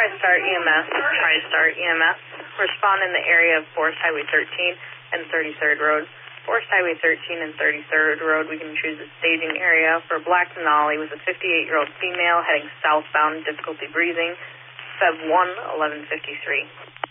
TriStar EMS. TriStar EMS. Respond in the area of Forest Highway 13 and 33rd Road. Forest Highway 13 and 33rd Road, we can choose a staging area for Black Denali with a 58-year-old female heading southbound, difficulty breathing, Feb 1, 1153.